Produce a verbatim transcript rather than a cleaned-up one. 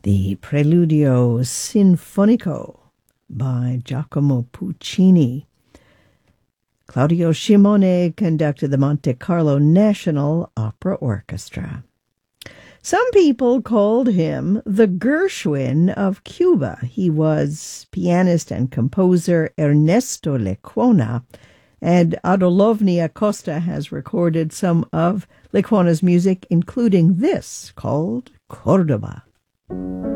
the Preludio Sinfonico by Giacomo Puccini. Claudio Shimone conducted the Monte Carlo National Opera Orchestra. Some people called him the Gershwin of Cuba. He was pianist and composer Ernesto Lecuona, and Adolovny Acosta has recorded some of Lecuona's music, including this called Cordoba.